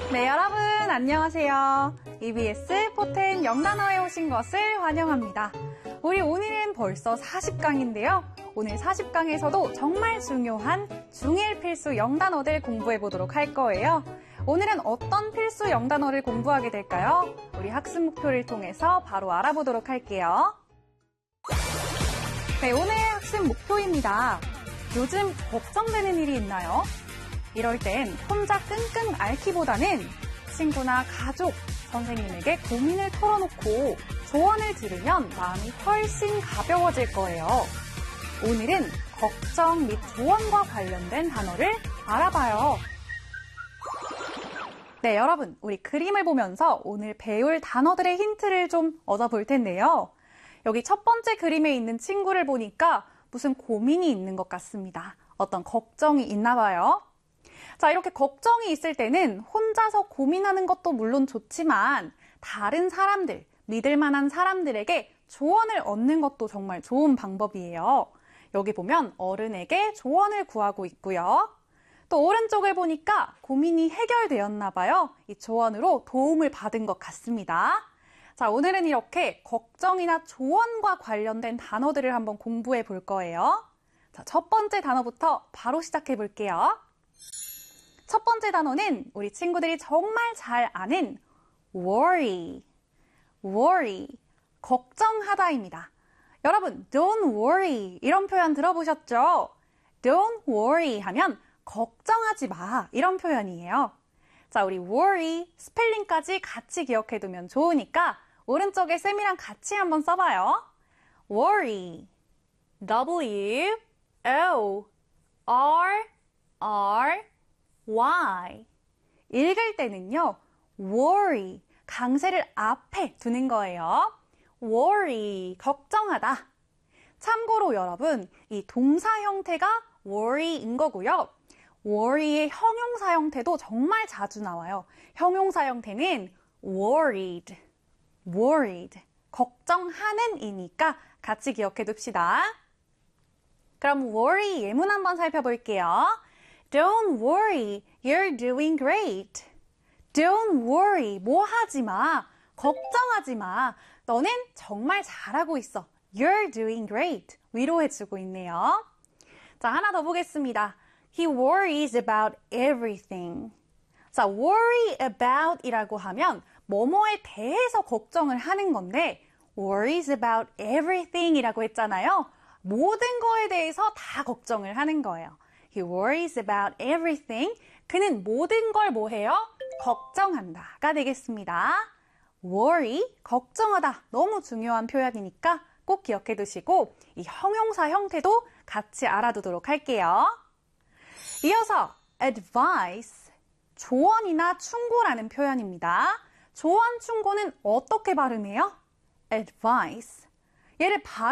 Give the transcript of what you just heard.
네, 여러분 안녕하세요. EBS 포텐 영단어에 오신 것을 환영합니다. 우리 오늘은 벌써 40강인데요. 오늘 40강에서도 정말 중요한 중1 필수 영단어들 공부해 보도록 할 거예요. 오늘은 어떤 필수 영단어를 공부하게 될까요? 우리 학습 목표를 통해서 바로 알아보도록 할게요. 네, 오늘의 학습 목표입니다. 요즘 걱정되는 일이 있나요? 이럴 땐 혼자 끙끙 앓기보다는 친구나 가족, 선생님에게 고민을 털어놓고 조언을 들으면 마음이 훨씬 가벼워질 거예요. 오늘은 걱정 및 조언과 관련된 단어를 알아봐요. 네, 여러분, 우리 그림을 보면서 오늘 배울 단어들의 힌트를 좀 얻어볼 텐데요. 여기 첫 번째 그림에 있는 친구를 보니까 무슨 고민이 있는 것 같습니다. 어떤 걱정이 있나 봐요. 자, 이렇게 걱정이 있을 때는 혼자서 고민하는 것도 물론 좋지만 다른 사람들, 믿을 만한 사람들에게 조언을 얻는 것도 정말 좋은 방법이에요. 여기 보면 어른에게 조언을 구하고 있고요. 또 오른쪽을 보니까 고민이 해결되었나 봐요. 이 조언으로 도움을 받은 것 같습니다. 자, 오늘은 이렇게 걱정이나 조언과 관련된 단어들을 한번 공부해 볼 거예요. 자, 첫 번째 단어부터 바로 시작해 볼게요. 첫 번째 단어는 우리 친구들이 정말 잘 아는 worry, 걱정하다입니다. 여러분, don't worry 이런 표현 들어보셨죠? don't worry 하면 걱정하지 마 이런 표현이에요. 자, 우리 worry 스펠링까지 같이 기억해두면 좋으니까 오른쪽에 쌤이랑 같이 한번 써봐요. worry, W-O-R-R-Y 읽을 때는요, worry, 강세를 앞에 두는 거예요. worry, 걱정하다. 참고로 여러분, 이 동사 형태가 worry인 거고요. worry의 형용사 형태도 정말 자주 나와요. 형용사 형태는 worried, 걱정하는 이니까 같이 기억해 둡시다. 그럼 worry 예문 한번 살펴볼게요. Don't worry, you're doing great. Don't worry, 뭐 하지 마, 걱정하지 마. 너는 정말 잘하고 있어. You're doing great. 위로해주고 있네요. 자, 하나 더 보겠습니다. He worries about everything. 자, worry about 이라고 하면 뭐뭐에 대해서 걱정을 하는 건데 worries about everything 이라고 했잖아요. 모든 거에 대해서 다 걱정을 하는 거예요. He worries about everything. 그는 모든 걸 뭐 해요? 걱정한다가 되겠습니다. worry, 걱정하다. 너무 중요한 표현이니까 꼭 기억해 두시고 이 형용사 형태도 같이 알아두도록 할게요. 이어서 advice, 조언이나 충고라는 표현입니다. 조언, 충고는 어떻게 발음해요? advice. 얘를